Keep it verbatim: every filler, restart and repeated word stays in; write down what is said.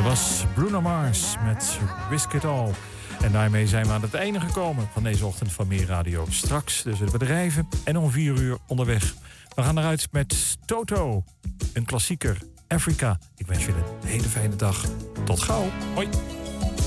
was Bruno Mars met Risk It All. En daarmee zijn we aan het einde gekomen van deze ochtend van Meer Radio. Straks dus de bedrijven en om vier uur onderweg. We gaan eruit met Toto, een klassieker, Africa. Ik wens je een hele fijne dag. Tot gauw. Hoi.